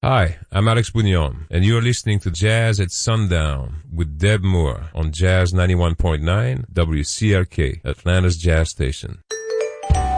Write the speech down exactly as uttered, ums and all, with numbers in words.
Hi, I'm Alex Bouillon, and you're listening to Jazz at Sundown with Deb Moore on Jazz ninety-one point nine W C R K, Atlanta's Jazz Station.